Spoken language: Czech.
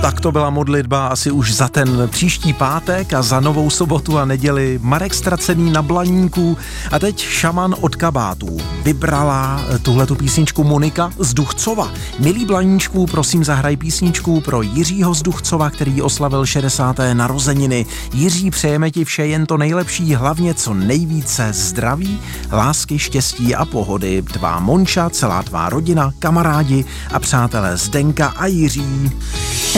Tak to byla modlitba asi už za ten příští pátek a za novou sobotu a neděli. Marek Ztracený na Blaníku a teď Šaman od kabátů. Vybrala tuhletu písničku Monika z Duchcova. Milí Blaníčků, prosím zahraj písničku pro Jiřího z Duchcova, který oslavil 60. narozeniny. Jiří, přejeme ti vše jen to nejlepší, hlavně co nejvíce zdraví, lásky, štěstí a pohody. Tvá Monča, celá tvá rodina, kamarádi a přátelé Zdenka a Jiří.